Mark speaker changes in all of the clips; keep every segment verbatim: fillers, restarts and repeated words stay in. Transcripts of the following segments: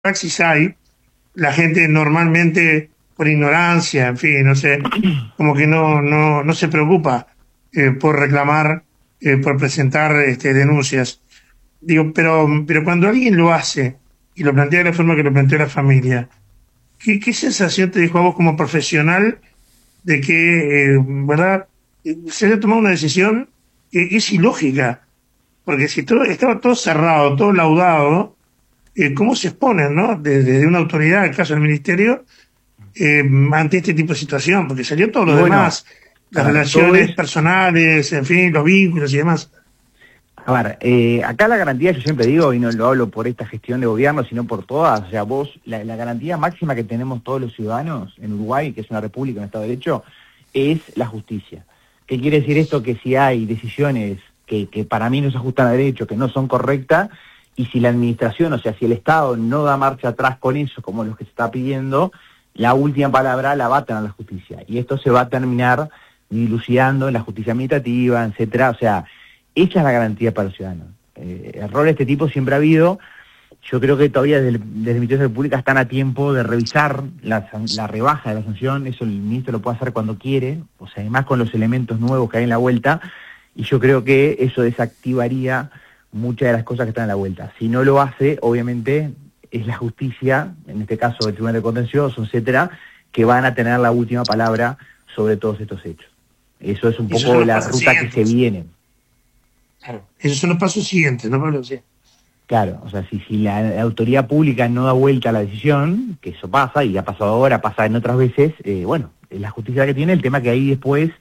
Speaker 1: praxis hay, la gente normalmente por ignorancia, en fin, no sé, como que no, no, no se preocupa eh, por reclamar, eh, por presentar este, denuncias. Digo, pero, pero cuando alguien lo hace y lo plantea de la forma que lo planteó la familia, ¿qué, qué sensación te dejó a vos como profesional de que, eh, verdad, eh, se haya tomado una decisión que es ilógica? Porque si todo estaba todo cerrado, todo laudado, eh, ¿cómo se exponen, no? Desde de una autoridad, el caso del ministerio, eh, ante este tipo de situación? Porque salió todo
Speaker 2: Y
Speaker 1: lo
Speaker 2: bueno,
Speaker 1: demás,
Speaker 2: a
Speaker 1: las
Speaker 2: ver, todo
Speaker 1: relaciones
Speaker 2: es,
Speaker 1: personales, en fin, los vínculos y demás.
Speaker 2: a ver, eh, acá la garantía, yo siempre digo, y no lo hablo por esta gestión de gobierno, sino por todas, o sea, vos, la, la garantía máxima que tenemos todos los ciudadanos en Uruguay, que es una república, un Estado de Derecho, es la justicia. ¿Qué quiere decir esto? Que si hay decisiones que, que para mí no se ajustan a derecho, que no son correctas, y si la administración, o sea, si el Estado no da marcha atrás con eso, como lo que se está pidiendo, la última palabra la va a tener la justicia. Y esto se va a terminar dilucidando en la justicia administrativa, etcétera. O sea, esa es la garantía para los ciudadanos. Eh, error de este tipo siempre ha habido. Yo creo que todavía desde, el, desde el Ministerio de Salud Pública están a tiempo de revisar la, la rebaja de la sanción. Eso el ministro lo puede hacer cuando quiere, o sea, además con los elementos nuevos que hay en la vuelta, y yo creo que eso desactivaría muchas de las cosas que están en la vuelta. Si no lo hace, obviamente es la justicia, en este caso el Tribunal de Contencioso, etcétera, que van a tener la última palabra sobre todos estos hechos. Eso es un
Speaker 1: Y esos son
Speaker 2: poco
Speaker 1: los
Speaker 2: la
Speaker 1: pasos
Speaker 2: ruta que se
Speaker 1: siguientes.
Speaker 2: viene.
Speaker 1: Claro. Esos son los pasos siguientes, ¿no, Pablo? Sí.
Speaker 2: Claro, o sea, si, si la, la autoridad pública no da vuelta a la decisión, que eso pasa, y ha pasado ahora, pasa en otras veces, eh, bueno, la justicia que tiene, el tema que ahí después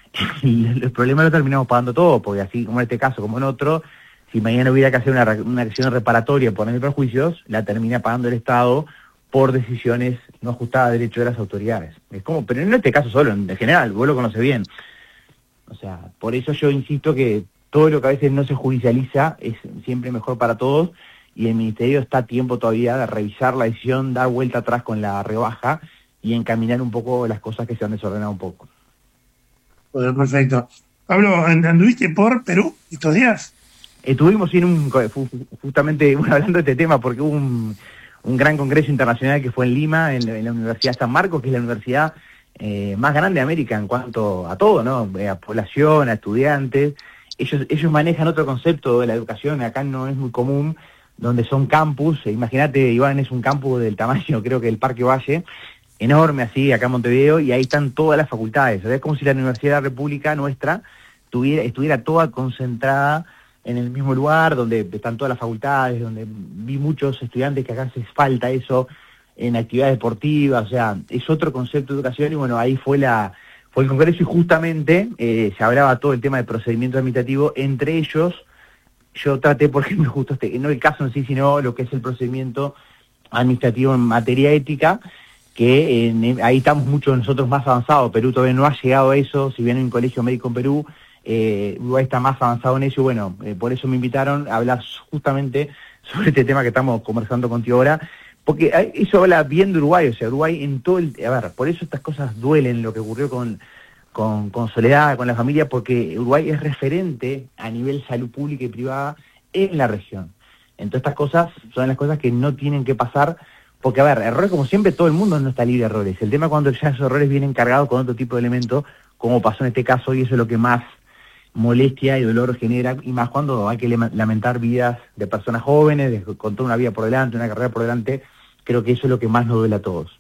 Speaker 2: los problemas lo terminamos pagando todo, porque así como en este caso, como en otro, si mañana hubiera que hacer una, una acción reparatoria por no perjuicios, la termina pagando el Estado por decisiones no ajustadas a derecho de las autoridades. Es como, pero no en este caso solo, en general, vos lo conoces bien. O sea, por eso yo insisto que todo lo que a veces no se judicializa es siempre mejor para todos, y el Ministerio está a tiempo todavía de revisar la decisión, dar vuelta atrás con la rebaja y encaminar un poco las cosas que se han desordenado un poco.
Speaker 1: Bueno, perfecto. Pablo, ¿anduviste por Perú estos días?
Speaker 2: Estuvimos en un, justamente bueno, hablando de este tema, porque hubo un, un gran congreso internacional que fue en Lima, en, en la Universidad San Marcos, que es la universidad eh, más grande de América en cuanto a todo, ¿no? A población, a estudiantes. Ellos, ellos manejan otro concepto de la educación, acá no es muy común, donde son campus. Imagínate, Iván, es un campus del tamaño, creo que del Parque Valle, enorme así, acá en Montevideo, y ahí están todas las facultades. Es como si la Universidad de la República nuestra tuviera, estuviera toda concentrada en el mismo lugar, donde están todas las facultades, donde vi muchos estudiantes que acá hace falta eso en actividades deportivas. O sea, es otro concepto de educación, y bueno, ahí fue la fue el congreso, y justamente eh, se hablaba todo el tema de procedimiento administrativo. Entre ellos, yo traté, por ejemplo, justo este, no el caso en sí, sino lo que es el procedimiento administrativo en materia ética, que eh, ahí estamos muchos nosotros más avanzados. Perú todavía no ha llegado a eso, si bien hay un colegio médico en Perú, eh, Uruguay está más avanzado en eso, y bueno, eh, por eso me invitaron a hablar justamente sobre este tema que estamos conversando contigo ahora, porque eso habla bien de Uruguay. O sea, Uruguay en todo el... A ver, por eso estas cosas duelen, lo que ocurrió con, con, con Soledad, con la familia, porque Uruguay es referente a nivel salud pública y privada en la región. Entonces estas cosas son las cosas que no tienen que pasar, porque, a ver, errores como siempre, todo el mundo no está libre de errores. El tema es cuando ya esos errores vienen cargados con otro tipo de elementos, como pasó en este caso, y eso es lo que más molestia y dolor genera, y más cuando hay que lamentar vidas de personas jóvenes, de, con toda una vida por delante, una carrera por delante. Creo que eso es lo que más nos duele a todos.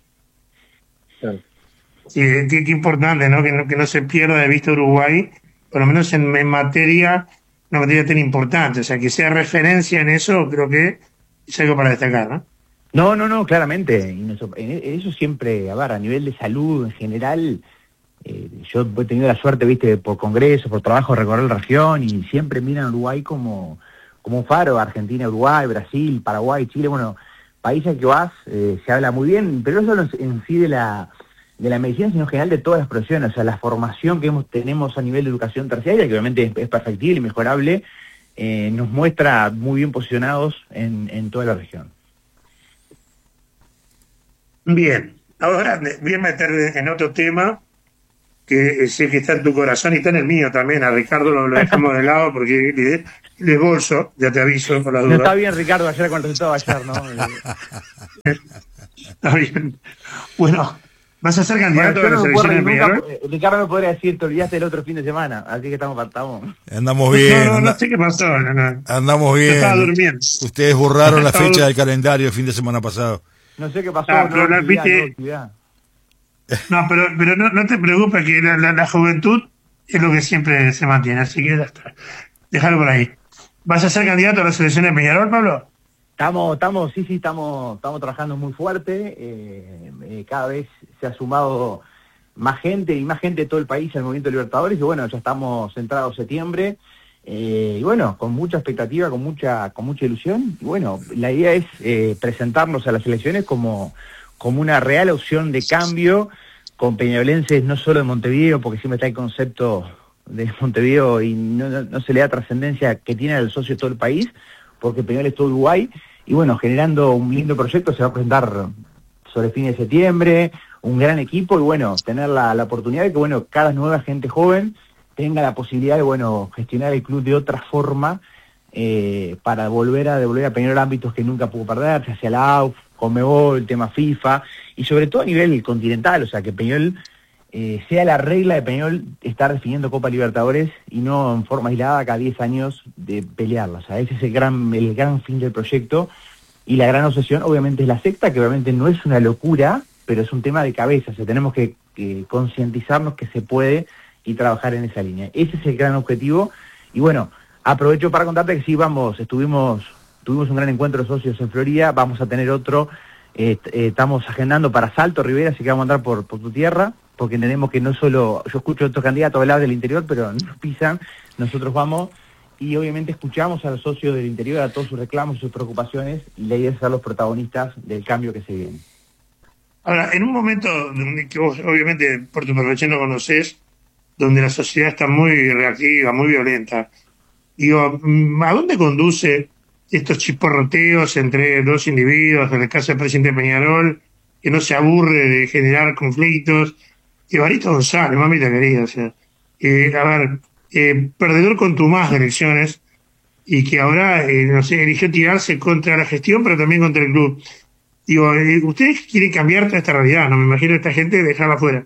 Speaker 1: Claro. Sí, qué, qué importante, ¿no? Que, ¿no? que no se pierda de vista Uruguay, por lo menos en, en materia, una materia tan importante. O sea, que sea referencia en eso, creo que es algo para destacar, ¿no?
Speaker 2: No, no, no, claramente. Y eso, eso siempre, a ver, a nivel de salud en general, eh, yo he tenido la suerte, viste, por congresos, por trabajo, de recorrer la región, y siempre miran a Uruguay como, como un faro. Argentina, Uruguay, Brasil, Paraguay, Chile, bueno, países que vas, eh, se habla muy bien, pero no solo en sí de la, de la medicina, sino en general de todas las profesiones. O sea, la formación que hemos, tenemos a nivel de educación terciaria, que obviamente es, es perfectible y mejorable, eh, nos muestra muy bien posicionados en, en toda la región.
Speaker 1: Bien, ahora voy a meter en otro tema que sé que está en tu corazón y está en el mío también. A Ricardo lo, lo dejamos de lado porque de bolso, ya te aviso por la duda.
Speaker 2: No está bien, Ricardo, ayer con el resultado de ayer, ¿no?
Speaker 1: Está bien. Bueno, ¿vas a ser candidato
Speaker 2: Bueno,
Speaker 1: a las
Speaker 2: no
Speaker 1: elecciones de
Speaker 2: nunca,
Speaker 1: Peñarol?
Speaker 2: Ricardo me podría decir, te olvidaste el otro fin de semana, así que estamos partamos.
Speaker 3: Andamos bien.
Speaker 1: No, no,
Speaker 3: anda,
Speaker 1: no sé qué pasó. No, no.
Speaker 3: Andamos bien.
Speaker 1: Yo estaba durmiendo.
Speaker 3: Ustedes borraron la
Speaker 1: Estaba
Speaker 3: fecha
Speaker 1: dur-
Speaker 3: del calendario el fin de semana pasado.
Speaker 2: No sé qué pasó,
Speaker 1: Ah,
Speaker 2: no,
Speaker 1: pero la
Speaker 2: actividad,
Speaker 1: viste-
Speaker 2: no, actividad.
Speaker 1: No, pero, pero no, no te preocupes que la, la, la juventud es lo que siempre se mantiene, así que ya está. Déjalo por ahí. ¿Vas a ser candidato a las elecciones de Peñarol, Pablo?
Speaker 2: Estamos, estamos, sí, sí, estamos, estamos trabajando muy fuerte, eh, eh, cada vez se ha sumado más gente y más gente de todo el país al Movimiento Libertadores, y bueno, ya estamos entrados septiembre, eh, y bueno, con mucha expectativa, con mucha, con mucha ilusión, y bueno, la idea es eh, presentarnos a las elecciones como, como una real opción de cambio, con peñarolenses no solo de Montevideo, porque siempre está el concepto de Montevideo y no, no, no se le da trascendencia que tiene al socio de todo el país, porque Peñarol es todo Uruguay, y bueno, generando un lindo proyecto, se va a presentar sobre fines de septiembre, un gran equipo, y bueno, tener la, la oportunidad de que, bueno, cada nueva gente joven tenga la posibilidad de, bueno, gestionar el club de otra forma, eh, para volver a devolver a Peñarol ámbitos que nunca pudo perder, ya sea la A U F, Conmebol, el tema FIFA, y sobre todo a nivel continental, o sea, que Peñarol Eh, sea la regla de Peñarol estar definiendo Copa Libertadores y no en forma aislada cada diez años de pelearla. O sea, ese es el gran, el gran fin del proyecto, y la gran obsesión obviamente es la secta, que obviamente no es una locura, pero es un tema de cabeza. O sea, tenemos que, que concientizarnos que se puede y trabajar en esa línea. Ese es el gran objetivo. Y bueno, aprovecho para contarte que sí, vamos, estuvimos, tuvimos un gran encuentro de socios en Florida, vamos a tener otro, eh, eh, estamos agendando para Salto, Rivera, así que vamos a andar por, por tu tierra, porque entendemos que no solo, yo escucho a otros candidatos hablar del interior, pero nos pisan, nosotros vamos, y obviamente escuchamos a los socios del interior, a todos sus reclamos, sus preocupaciones, y la idea es ser los protagonistas del cambio que se viene.
Speaker 1: Ahora, en un momento donde que vos, obviamente, por tu profesión lo conocés, donde la sociedad está muy reactiva, muy violenta, digo, ¿a dónde conduce estos chisporroteos entre dos individuos, en el caso del presidente Peñarol, que no se aburre de generar conflictos? Evaristo González, mamita querida, o sea, eh, a ver, eh, perdedor contumaz de elecciones, y que ahora, eh, no sé, eligió tirarse contra la gestión, pero también contra el club. Digo, eh, ustedes quieren cambiar toda esta realidad, no me imagino a esta gente dejarla afuera.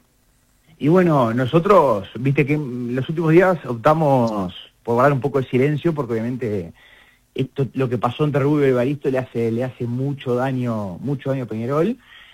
Speaker 2: Y bueno, nosotros, viste que en los últimos días optamos por guardar un poco de silencio, porque obviamente esto, lo que pasó entre Rubio y Evaristo le hace, le hace mucho daño, mucho daño a Peñarol.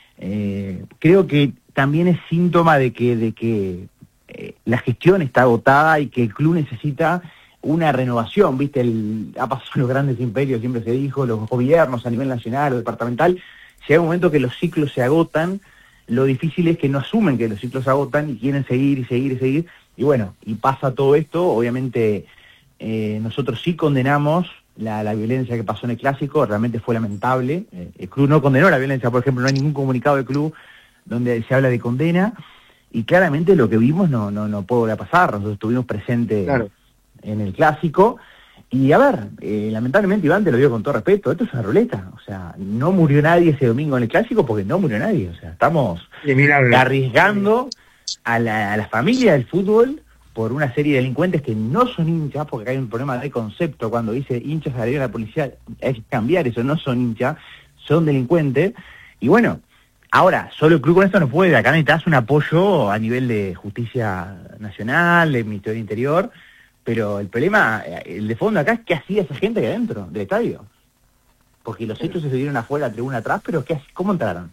Speaker 2: Eh, creo que también es síntoma de que, de que eh, la gestión está agotada y que el club necesita una renovación, viste, el, ha pasado los grandes imperios, siempre se dijo, los gobiernos a nivel nacional o departamental, llega un momento que los ciclos se agotan, lo difícil es que no asumen que los ciclos se agotan y quieren seguir y seguir y seguir, y bueno, y pasa todo esto, obviamente eh, nosotros sí condenamos La, la violencia que pasó en el Clásico, realmente fue lamentable. Eh, el club no condenó la violencia, por ejemplo, no hay ningún comunicado del club donde se habla de condena, y claramente lo que vimos no no no puede volver a pasar. Nosotros estuvimos presentes
Speaker 1: Claro.
Speaker 2: en el Clásico, y a ver, eh, lamentablemente, Iván, te lo digo con todo respeto, esto es una ruleta, o sea, no murió nadie ese domingo en el Clásico porque no murió nadie, o sea, estamos
Speaker 1: De milagro.
Speaker 2: arriesgando a la, a la familia del fútbol por una serie de delincuentes que no son hinchas, porque hay un problema de concepto cuando dice hinchas de la policía, hay que cambiar eso, no son hinchas, son delincuentes, y bueno, ahora, solo el club con esto no puede, acá necesitas un apoyo a nivel de justicia nacional, del Ministerio del Interior, pero el problema, el de fondo acá es qué hacía esa gente ahí adentro del estadio, porque los hechos se dieron afuera, la tribuna atrás, pero ¿qué, ¿cómo entraron?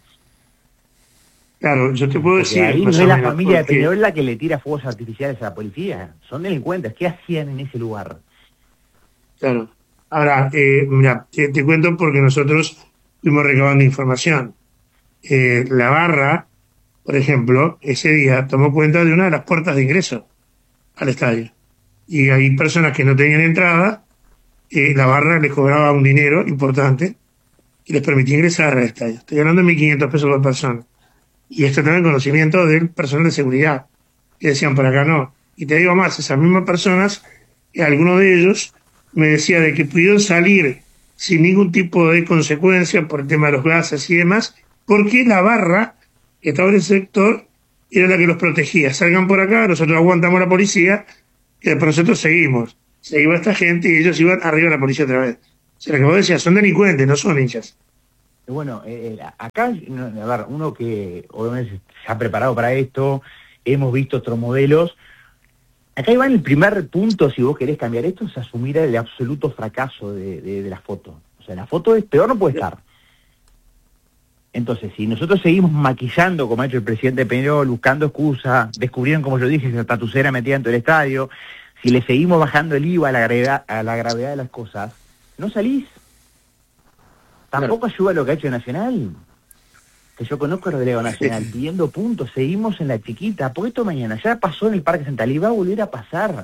Speaker 1: Claro, yo te puedo
Speaker 2: Porque
Speaker 1: decir...
Speaker 2: ahí no
Speaker 1: más
Speaker 2: es
Speaker 1: o
Speaker 2: la
Speaker 1: menos,
Speaker 2: familia de
Speaker 1: porque-
Speaker 2: Peñarol la que le tira fuegos artificiales a la policía, son delincuentes, ¿qué hacían en ese lugar?
Speaker 1: Claro. Ahora, eh, mira, te, te cuento porque nosotros fuimos recabando información. Eh, la barra, por ejemplo, ese día tomó cuenta de una de las puertas de ingreso al estadio. Y hay personas que no tenían entrada, eh, la barra les cobraba un dinero importante y les permitía ingresar al estadio. Estoy hablando de mil quinientos pesos por persona. Y esto también conocimiento del personal de seguridad, que decían por acá no. Y te digo más, esas mismas personas, eh, alguno de ellos me decía de que pudieron salir sin ningún tipo de consecuencia por el tema de los gases y demás, porque la barra que estaba en el sector era la que los protegía. Salgan por acá, nosotros aguantamos a la policía, y después nosotros seguimos. se iba esta gente y ellos iban arriba de la policía otra vez. O sea, lo que vos decías, son delincuentes, no son hinchas.
Speaker 2: Bueno, eh, acá, a ver, uno que obviamente se ha preparado para esto, hemos visto otros modelos. Acá va en el primer punto, si vos querés cambiar esto, es asumir el absoluto fracaso de, de, de la foto. O sea, la foto es peor, no puede estar. Entonces, si nosotros seguimos maquillando, como ha hecho el presidente Peñarol, buscando excusas, descubrieron, como yo dije, esa tatucera metida en todo el estadio, si le seguimos bajando el I V A a la gravedad, a la gravedad de las cosas, no salís. Tampoco ayuda lo que ha hecho Nacional, que yo conozco a Rodrigo Nacional, pidiendo puntos, seguimos en la chiquita, porque esto mañana ya pasó en el Parque Central y va a volver a pasar.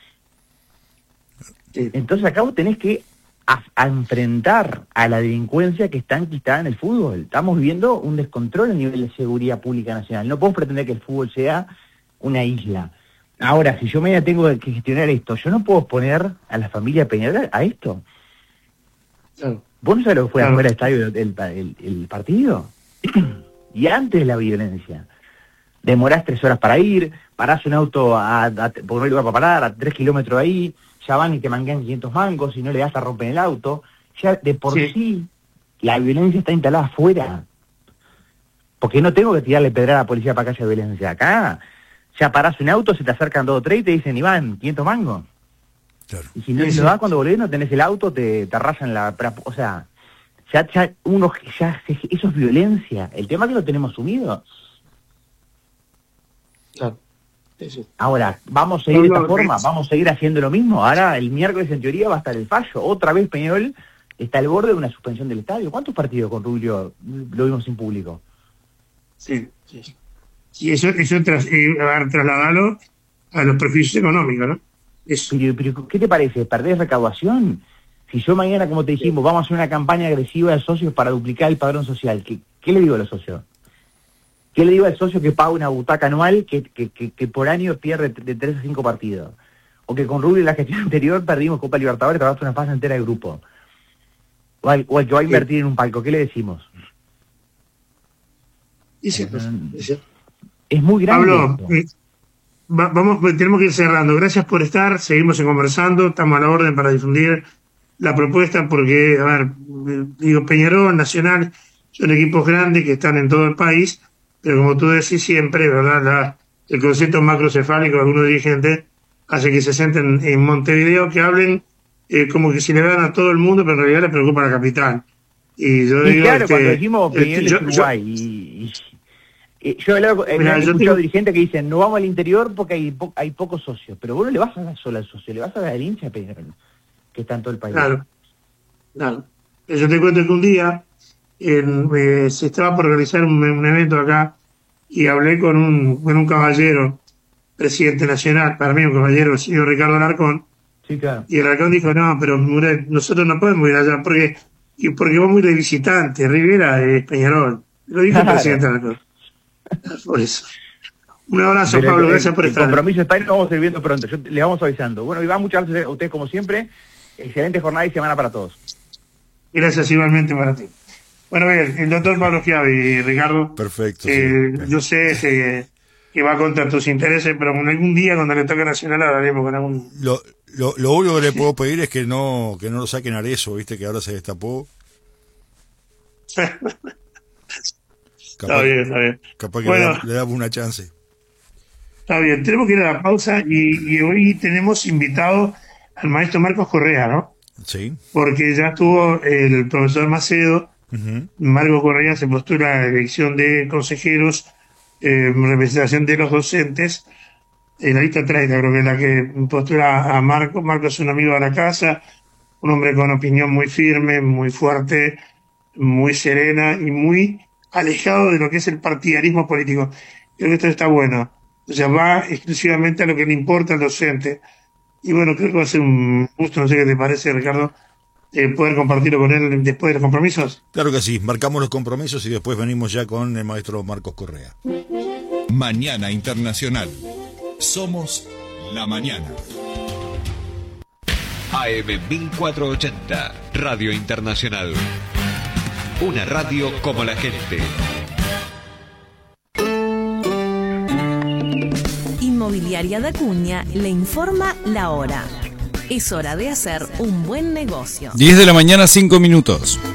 Speaker 2: Entonces acá vos tenés que a, a enfrentar a la delincuencia que está enquistada en el fútbol. Estamos viviendo un descontrol a nivel de seguridad pública nacional. No podemos pretender que el fútbol sea una isla. Ahora, si yo mañana tengo que gestionar esto, yo no puedo exponer a la familia Peñarol a esto.
Speaker 1: Claro.
Speaker 2: ¿Vos no sabés lo que fue
Speaker 1: Claro.
Speaker 2: afuera del estadio el, el, el partido? Y antes de la violencia. Demorás tres horas para ir, parás un auto a, a, por un lugar para parar, a tres kilómetros de ahí, ya van y te mangan quinientos mangos, y no le das a romper el auto. Ya de por sí. sí, la violencia está instalada afuera. Porque no tengo que tirarle pedra a la policía para que haya violencia. Acá, ya parás un auto, se te acercan dos o tres y te dicen, Iván, quinientos mangos.
Speaker 3: Claro.
Speaker 2: Y si no
Speaker 1: Sí,
Speaker 2: te
Speaker 1: sí.
Speaker 2: lo das cuando volvés, no tenés el auto, te, te arrasan la... O sea, ya, ya uno, ya, eso es violencia. El tema es que lo tenemos sumido.
Speaker 1: Claro. Sí, sí.
Speaker 2: Ahora, ¿vamos a seguir de
Speaker 1: No,
Speaker 2: esta
Speaker 1: no,
Speaker 2: forma?
Speaker 1: es-
Speaker 2: ¿Vamos a seguir haciendo lo mismo? Ahora, el miércoles, en teoría, va a estar el fallo. Otra vez Peñarol está al borde de una suspensión del estadio. ¿Cuántos partidos con Rubio lo vimos sin público?
Speaker 1: Sí, sí. Sí, eso, eso tras, eh, a ver, trasladarlo a los perjuicios económicos, ¿no? Eso.
Speaker 2: Pero, pero, ¿qué te parece? ¿Perdés recaudación? Si yo mañana, como te dijimos, vamos a hacer una campaña agresiva de socios para duplicar el padrón social, ¿qué, qué le digo a los socios? ¿Qué le digo al socio que paga una butaca anual que, que, que, que por año pierde de tres a cinco partidos? O que con Rubio en la gestión anterior perdimos Copa Libertadores, trabajaste una fase entera de grupo. O al, o al que va a invertir en un palco, ¿qué le decimos?
Speaker 1: Y sí, pues, es cierto.
Speaker 2: Es muy grande.
Speaker 1: Pablo,
Speaker 2: esto.
Speaker 1: eh, va- vamos, tenemos que ir cerrando. Gracias por estar, seguimos conversando, estamos a la orden para difundir la propuesta porque, a ver, eh, digo, Peñarol, Nacional, son equipos grandes que están en todo el país, pero como tú decís siempre, ¿verdad? La, el concepto macrocefálico de algunos dirigentes hace que se sienten en Montevideo, que hablen eh, como que si le dan a todo el mundo, pero en realidad les preocupa la capital. Y yo
Speaker 2: Y
Speaker 1: digo,
Speaker 2: claro,
Speaker 1: este,
Speaker 2: cuando dijimos
Speaker 1: este,
Speaker 2: Peñarol
Speaker 1: yo-
Speaker 2: es
Speaker 1: yo-
Speaker 2: Uruguay, y, y- y yo he hablado- he
Speaker 1: Mirá, yo
Speaker 2: escuchado
Speaker 1: tengo-
Speaker 2: dirigentes que dicen, no vamos al interior porque hay, po- hay pocos socios. Pero vos no le vas a dar solo al socio, le vas a dar al hincha Peñarol, que está en todo el país.
Speaker 1: Claro, claro. Yo te cuento que un día en, eh, se estaba por realizar un, un evento acá y hablé con un, con un caballero, presidente nacional, para mí un caballero, el señor Ricardo Alarcón,
Speaker 2: Sí, claro.
Speaker 1: y el Alarcón dijo, no, pero Muret, nosotros no podemos ir allá porque, y porque vos muy de visitante, Rivera es Peñarol. Lo dijo el
Speaker 2: Claro.
Speaker 1: presidente Alarcón. Por eso. Un abrazo,
Speaker 2: Pero
Speaker 1: Pablo,
Speaker 2: el-
Speaker 1: gracias por
Speaker 2: el
Speaker 1: estar.
Speaker 2: compromiso está ahí, lo vamos a ir viendo pronto. Yo, le vamos avisando. Bueno, Iván, muchas gracias a ustedes como siempre. Excelente jornada y semana para todos.
Speaker 1: Gracias igualmente para ti. Bueno, bien, el doctor Pablo Schiavi, Ricardo.
Speaker 3: Perfecto.
Speaker 1: Eh,
Speaker 3: sí.
Speaker 1: yo sé este, que va contra tus intereses, pero en algún día cuando le toque a Nacional hablaremos con algún...
Speaker 3: Lo, lo, lo único que le puedo pedir es que no que no lo saquen a Arezzo, viste que ahora se destapó.
Speaker 1: Está bien, está bien.
Speaker 3: Capaz que
Speaker 1: Bueno.
Speaker 3: le, da- le damos una chance.
Speaker 1: Está bien, tenemos que ir a la pausa y, y hoy tenemos invitado al maestro Marcos Correa, ¿no?
Speaker 3: Sí.
Speaker 1: Porque ya estuvo el profesor Macedo,
Speaker 3: Ujú.
Speaker 1: Marcos Correa se postula a la elección de consejeros, eh, representación de los docentes. En la lista treinta creo que es la que postula a Marcos. Marcos es un amigo de la casa, un hombre con opinión muy firme, muy fuerte, muy serena y muy alejado de lo que es el partidarismo político. Creo que esto está bueno. O sea, va exclusivamente a lo que le importa al docente. Y bueno, creo que va a ser un gusto, no sé qué te parece, Ricardo, eh, poder compartirlo con él después de los compromisos.
Speaker 3: Claro que sí, marcamos los compromisos y después venimos ya con el maestro Marcos Correa.
Speaker 4: Mañana Internacional. Somos la mañana.
Speaker 5: A M mil cuatrocientos ochenta, Radio Internacional. Una radio como la gente.
Speaker 6: Inmobiliaria de Acuña le informa la hora. Es hora de hacer un buen negocio.
Speaker 7: diez de la mañana, cinco minutos.